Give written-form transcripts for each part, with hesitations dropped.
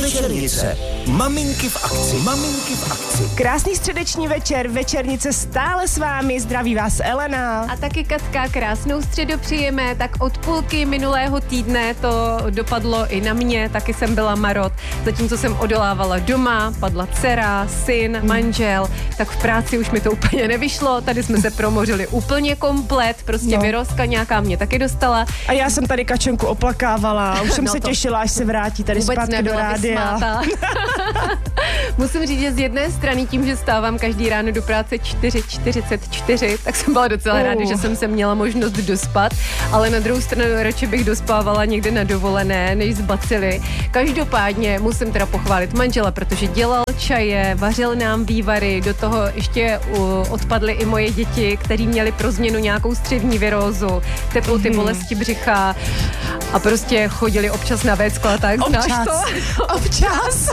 Večernice. Maminky v akci. Maminky v akci. Krásný středeční večer, Večernice stále s vámi, zdraví vás Elena. A taky Katka, krásnou středu přijeme, tak od půlky minulého týdne to dopadlo i na mě, taky jsem byla marot, zatímco jsem odolávala doma, padla dcera, syn, manžel, tak v práci už mi to úplně nevyšlo, tady jsme se promořili úplně komplet, prostě Vyrozka nějaká mě taky dostala. A já jsem tady Kačenku oplakávala, už jsem se těšila, až se vrátí tady zpátky do rádia. Musím říct, že z jedné strany tím, že stávám každý ráno do práce 4:44, tak jsem byla docela ráda, že jsem se měla možnost dospat, ale na druhou stranu radši bych dospávala někde na dovolené, než z bacily. Každopádně musím teda pochválit manžela, protože dělal čaje, vařil nám vývary, do toho ještě odpadly i moje děti, který měli pro změnu nějakou střední virózu, teploty, bolesti břicha a prostě chodili občas na vécko a tak, znáš to? Občas.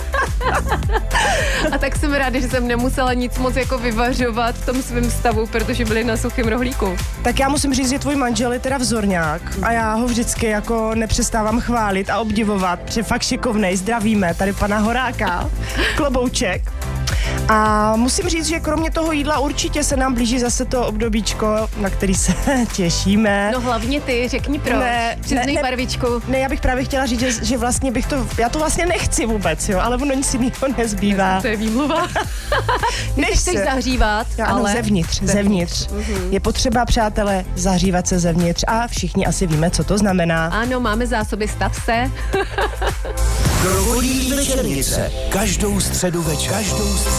A tak jsem ráda, že jsem nemusela nic moc jako vyvařovat v tom svém stavu, protože byli na suchém rohlíku. Tak já musím říct, že tvůj manžel je teda vzorňák a já ho vždycky jako nepřestávám chválit a obdivovat, protože fakt šikovnej, zdravíme, tady pana Horáka, klobouček. A musím říct, že kromě toho jídla určitě se nám blíží zase to obdobíčko, na který se těšíme. No hlavně ty, řekni proč. Přiznej barvičku. Ne, já bych právě chtěla říct, že vlastně já to vlastně nechci vůbec, jo, ale ono nic jiného nezbývá. To je výmluva. Nechceš zahřívat, ale... Zevnitř. Je potřeba, přátelé, zahřívat se zevnitř a všichni asi víme, co to znamená. Ano, máme zásoby, stav se. Krokodýlí Večernice. Každou středu večer.